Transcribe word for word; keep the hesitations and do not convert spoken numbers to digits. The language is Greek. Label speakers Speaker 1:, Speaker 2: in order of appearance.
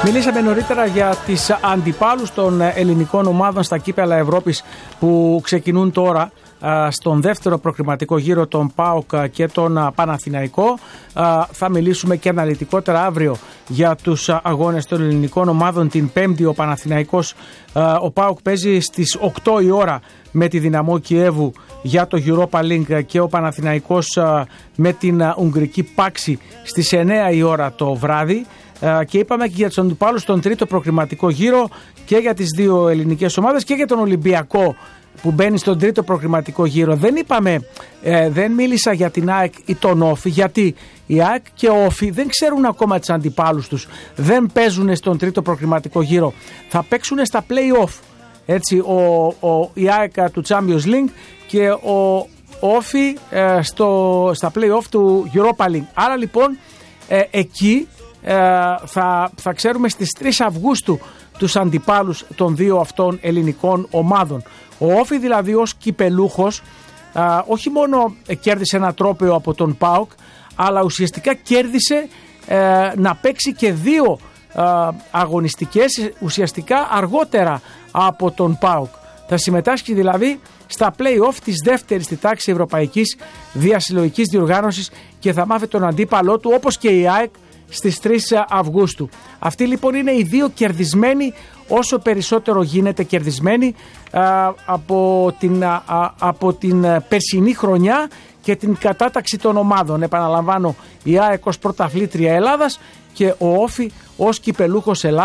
Speaker 1: Μιλήσαμε νωρίτερα για τις αντιπάλους των ελληνικών ομάδων στα κύπελλα Ευρώπης που ξεκινούν τώρα στον δεύτερο προκριματικό γύρο, τον ΠΑΟΚ και τον Παναθηναϊκό. Θα μιλήσουμε και αναλυτικότερα αύριο για τους αγώνες των ελληνικών ομάδων. Την Πέμπτη ο Παναθηναϊκός, ο ΠΑΟΚ παίζει στις οκτώ η ώρα με τη Δυναμό Κιέβου για το Europa League και ο Παναθηναϊκός με την Ουγγρική Πάξη στις εννέα η ώρα το βράδυ. Και είπαμε και για τους αντιπάλους στον τρίτο προκριματικό γύρο και για τις δύο ελληνικές ομάδες και για τον Ολυμπιακό που μπαίνει στον τρίτο προκριματικό γύρο. Δεν είπαμε, ε, δεν μίλησα για την ΑΕΚ ή τον Όφη, γιατί η ΑΕΚ και ο Όφη δεν ξέρουν ακόμα τις αντιπάλους τους, δεν παίζουν στον τρίτο προκριματικό γύρο, θα παίξουν στα play-off, έτσι, ο, ο, η ΑΕΚ του Champions League και ο Όφη ε, στο, στα play-off του Europa League. Άρα λοιπόν ε, εκεί ε, θα, θα ξέρουμε στις τρεις Αυγούστου τους αντιπάλους των δύο αυτών ελληνικών ομάδων. Ο Όφη δηλαδή ως κυπελούχος α, όχι μόνο κέρδισε ένα τρόπαιο από τον ΠΑΟΚ, αλλά ουσιαστικά κέρδισε ε, να παίξει και δύο α, αγωνιστικές ουσιαστικά αργότερα από τον ΠΑΟΚ. Θα συμμετάσχει δηλαδή στα play-off της δεύτερης στη τάξη ευρωπαϊκής διασυλλογικής διοργάνωσης και θα μάθει τον αντίπαλό του, όπως και η ΑΕΚ στις τρεις Αυγούστου. Αυτοί λοιπόν είναι οι δύο κερδισμένοι, όσο περισσότερο γίνεται κερδισμένοι α, από, την, α, από την περσινή χρονιά και την κατάταξη των ομάδων. Επαναλαμβάνω, η ΑΕΚ ως πρωταθλήτρια Ελλάδας και ο Όφη ως κυπελούχος Ελλάδας.